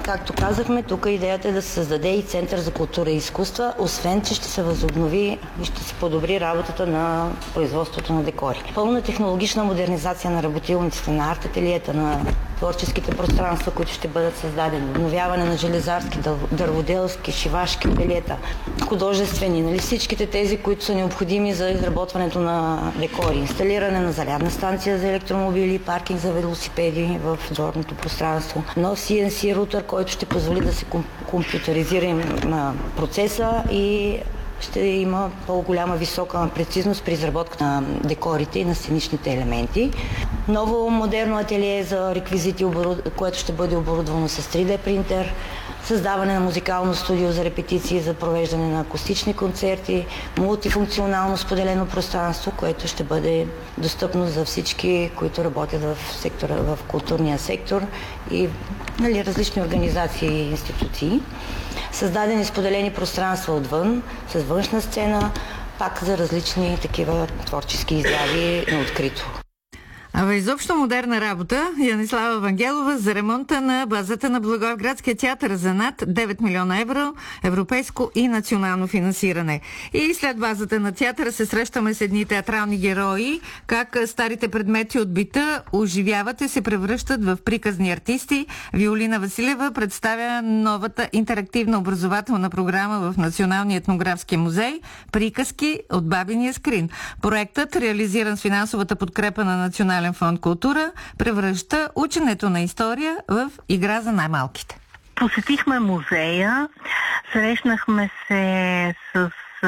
Както казахме, тук идеята е да се създаде и Център за култура и изкуства, освен че ще се възобнови и ще се подобри работата на производството на декори. Пълна технологична модернизация на работилниците, на арт-ателиета, на творческите пространства, които ще бъдат създадени. Обновяване на железарски, дърводелски, шивашки ателиета, художествени, всичките тези, които са необходими за изработването на декори. Инсталиране на зарядна станция за електромобили, паркинг за велосипеди в дворното пространство. Нов CNC рутер, който ще позволи да се компютъризира процеса и ще има по-голяма висока прецизност при изработка на декорите и на сценичните елементи. Ново модерно ателие за реквизити, което ще бъде оборудвано с 3D принтер. Създаване на музикално студио за репетиции, за провеждане на акустични концерти, мултифункционално споделено пространство, което ще бъде достъпно за всички, които работят в културния сектор и различни организации и институции. Създадени споделени пространства отвън, с външна сцена, пак за различни такива творчески изяви на открито. Изобщо модерна работа. Янислава Вангелова за ремонта на базата на Благоевградския театър за над 9 милиона евро, европейско и национално финансиране. И след базата на театъра се срещаме с едни театрални герои, как старите предмети от бита оживяват и се превръщат в приказни артисти. Виолина Василева представя новата интерактивна образователна програма в Националния етнографски музей "Приказки от бабиния скрин". Проектът, реализиран с финансовата подкрепа на Национален фонд култура, превръща ученето на история в игра за най-малките. Посетихме музея, срещнахме се с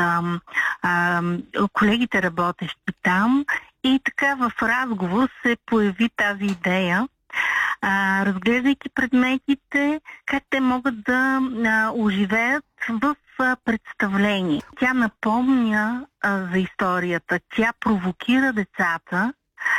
колегите, работещи там, и така в разговор се появи тази идея, разглеждайки предметите, как те могат да оживеят в представление. Тя напомня за историята, тя провокира децата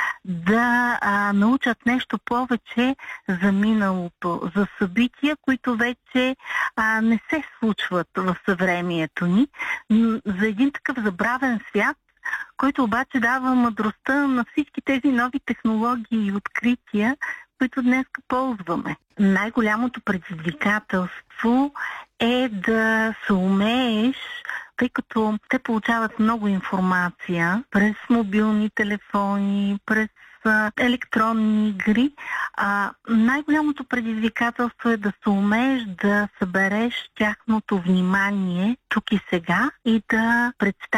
да научат нещо повече за миналото, за събития, които вече не се случват в съвремието ни, за един такъв забравен свят, който обаче дава мъдростта на всички тези нови технологии и открития, които днес ползваме. Най-голямото предизвикателство е да се умееш, тъй като те получават много информация през мобилни телефони, през електронни игри. Най-голямото предизвикателство е да се умееш да събереш тяхното внимание тук и сега и да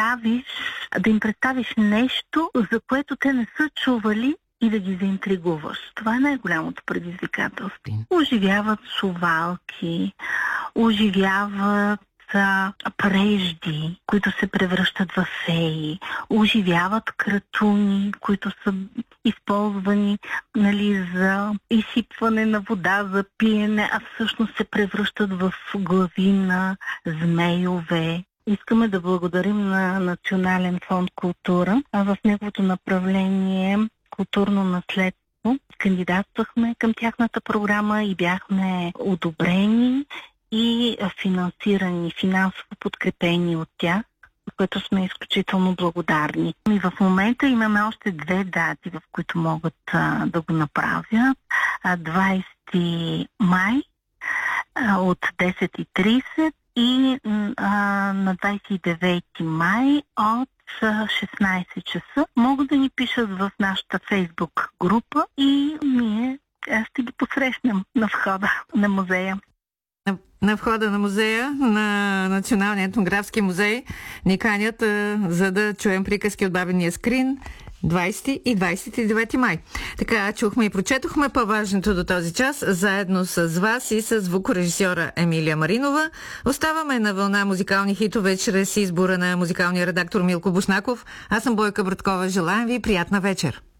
им представиш нещо, за което те не са чували, и да ги заинтригуваш. Това е най-голямото предизвикателство. Оживяват шувалки, оживяват прежди, които се превръщат в феи, оживяват кратуни, които са използвани за изсипване на вода, за пиене, а всъщност се превръщат в глави на змейове. Искаме да благодарим на Национален фонд култура, в неговото направление културно наследство. Кандидатствахме към тяхната програма и бяхме одобрени и финансирани, финансово подкрепени от тях, за което сме изключително благодарни. И в момента имаме още 2 дати, в които могат да го направят. 20 май от 10:30 и на 29 май от 16 часа. Могат да ни пишат в нашата Фейсбук група и ние ще ги посрещнем на входа на музея. На входа на музея, на Националния етнографски музей, ни канят, за да чуем приказки от бабиния скрин 20 и 29 май. Така, чухме и прочетохме по-важното до този час, заедно с вас и с звукорежисьора Емилия Маринова. Оставаме на вълна музикални хитове чрез избора на музикалния редактор Милко Бушнаков. Аз съм Бойка Браткова. Желаем ви приятна вечер.